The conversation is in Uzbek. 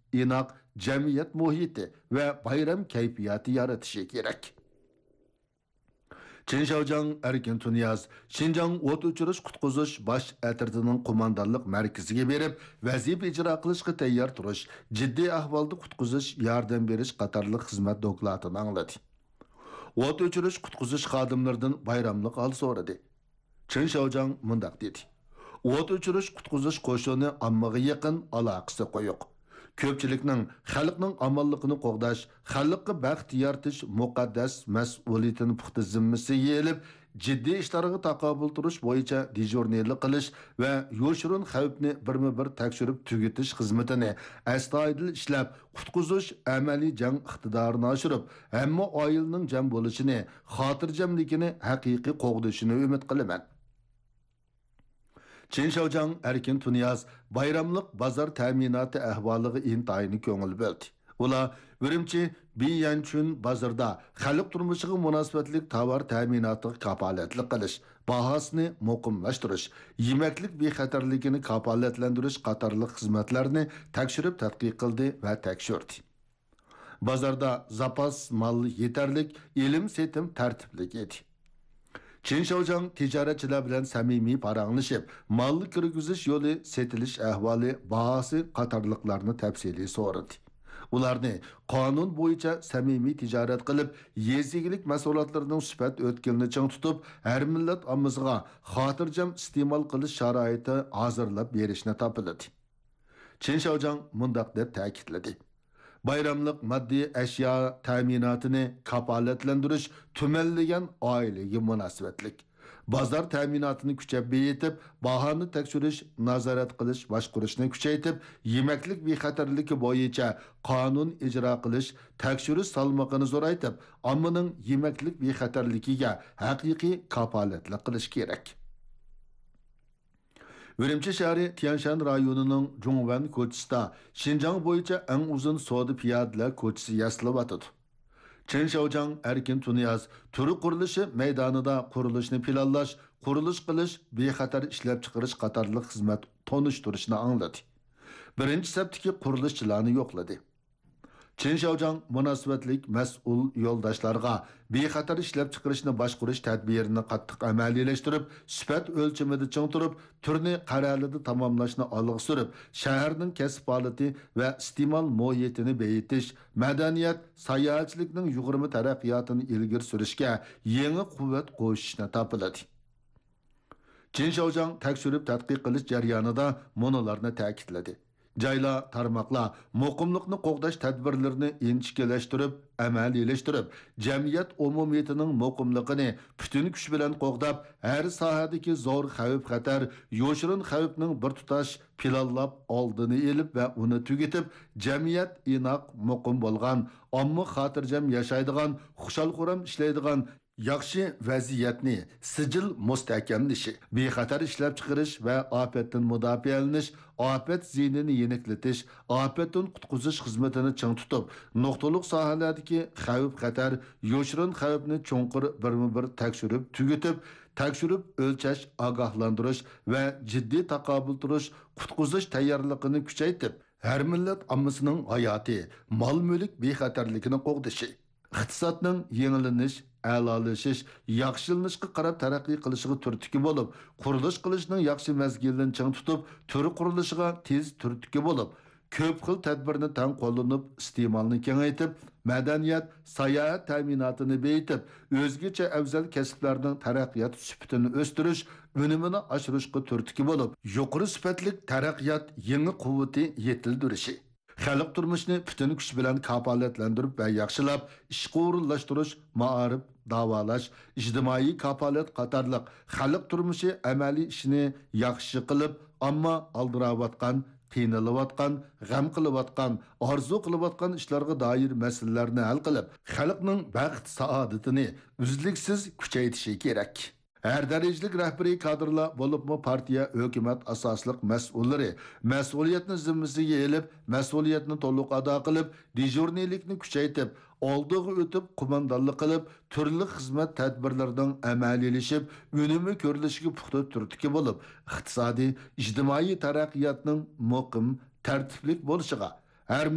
inoq jamiyat muhiti va bayram kayfiyati yaratishi kerak. Çinşaojiang Erkin Tunyaz, Şinjan o't o'chirish qutqizish bosh atirdining qo'mondonlik markaziga berib, vazifa ijro qilishga tayyor turish, jiddiy ahvolda qutqizish, yordam berish qatorliq xizmat dokladini angladi. O't o'chirish qutqizish xodimlaridan bayramlik hol so'radi. Çinşaojiang mundaq dedi. O't o'chirish qutqizish qo'shini ommaga yaqin, aloqasi qo'yiq. Ko'pchilikning xalqning amonligini qo'g'dash, xalqqa baxt yaratish muqaddas mas'uliyatini puxta zimmasiga olib, jiddiy ishlarga taqobil turish bo'yicha dejurnerlik qilish va yo'shirun xavfni birma-bir tekshirib tugatish xizmatini astoydil ishlab, qutqizish amaliy jang iqtidorini oshirib, hamma oilaning jam bo'lishini, xotirjamligini haqiqiy qo'g'dishini umid qilaman. Çinşaojiang Erkin Tunyaz bayramlık bazar təminatı ahvalığı intayini köngül böldi. Ular Ürümçi Biyanchun bazarda xalq turmushiga munosabatlik tovar ta'minotiga kapolatlik qilish, bahosini muqimlashtirish, yemaklik bexatarligini kapolatlantirish qatorliq xizmatlarni tekshirib tadqiq qildi va tekshirdi. Bazarda zapas mal yetarlik, ilm setim tartiblik edi. Çinşaojiang tijoratchilar bilan samimiy paranglashib, malni kirgizish yo'li, setilish ahvoli, bahosi qatorliqlarni tafsiliy so'radi. Ularni qonun bo'yicha samimiy tijorat qilib, yezigilik mas'uliyatlarining sifat o'tkilini ching tutib, har millat ommasiga xotirjam iste'mol qilish sharoiti hozirlab berishni topiladi. Çinşaojiang mundaq deb ta'kidladi. Bayramlık maddi eşya teminatını kapalatlendirish tümelligen ailege münasebetlik. Bazar teminatını küçebeyitip, bahani tekshirish, nazaret qilish, boshqurishni kuchaytib, yemeklik bexatarligi bo'yicha qonun ijro qilish, tekshirish salmoqini zo'raytib, ommaning yemeklik bexatarligiga haqiqiy kapolatlik qilish kerak. Ürümçi şəhəri Tianshan rayonunun Zhongwan ko'chisida Şinjan bo'yicha eng uzun soda piyodalar ko'chisi yasalib Çinşaojiang Erkin Tunyaz turi qurilishi maydonida qurilishni planlash, qurilish qilish, bexatar ishlab chiqarish qatorliq xizmat tonishtirishni angladi. Birinchi saptiki qurilishchilarni yo'qladi. Çinşaojiang munosabatlik mas'ul yo'ldoshlarga bexatar ishlab chiqarishni boshqarish tadbirini qattiq amaliylashtirib, sifat o'lchimida ching turib, turni qarorida tamomlashni olg'a surib, shaharning kasb holati va iste'mol muhitini beyitish, madaniyat, sayohatchilikning yuqori taraqqiyotini ilgari surishga yangi quvvat qo'shishni topiladi. Çinşaojiang tekshirib tadqiq qilish jarayonida monolarni ta'kidladi. Jayla tarmoqlar muqimlikni qo'g'dash tadbirlarini inchikilashtirib, amaliyleştirib, jamiyat umumiyatining muqimligini butun kuch bilan qo'g'dab, har sohadagi zo'r xavf-xatar, yo'shirin xavfning bir tutash planlab oldini elib va uni tugatib, jamiyat inoq muqim bo'lgan, omma xotirjam yashaydigan, xushal-xuram ishlaydigan yaxshi vaziyatni sijil mustahkamlashi, bexatar ishlab chiqarish va ofatdan mudofialanish, ofat ziynini yeniklatish, ofatdan qutqizish xizmatini ching tutib, nuqtaliq sohalardagi xavf-xatar, yo'shirin xavfni cho'nqir birma-bir tekshirib, tugatib, tekshirib o'lchash, ogohlantirish va jiddiy taqobil turish, qutqizish tayyorligini kuchaytirib, har millat ommasining hayoti, mol-mulk bexatarligini qo'g'dishi, iqtisodning yengillanish, a'lolashish, yaxshilanishga qarab taraqqiy qilishiga turtki bo'lib, qurilish qilishning yaxshi mazgilini ching tutib, turi qurilishiga tez turtki bo'lib, ko'p xil tadbirni tang qo'llanib, iste'molni kengaytib, madaniyat, sayohat ta'minotini beyitib, o'zgacha afzal kasblarning taraqqiyot sifatini o'stirish, unumini oshirishga turtki bo'lib, yuqori sifatli taraqqiyot yangi quvvati yetildirishi, xalq turmushini butun kuch bilan kapolatlantirib va yaxshilab, ishga o'rinlashtirish, ma'arif, davolash, ijtimoiy kapolat qatorliq xalq turmushi amaliy ishini yaxshi qilib, ammo aldirayotgan, qiynalayotgan, g'am qilayotgan, orzu qilayotgan ishlarga doir masalalarni hal qilib, xalqning baxt saodatini uzluksiz kuchaytirishi kerak. Her derecelik rəhbari kadrlar bo'libmi partiya, hökumət asosliq mas'ullari mas'uliyatni zimmasiga elib, mas'uliyatni to'liq ado qilib, dejurnilikni kuchaytirib, oldiga o'tib, qo'mondonlik qilib, turli xizmat tadbirlaridan amaliylashib, unumi ko'rilishiga puxta turtki bo'lib, iqtisodiy, ijtimoiy taraqqiyotning muqim, tartiblik bo'lishiga, har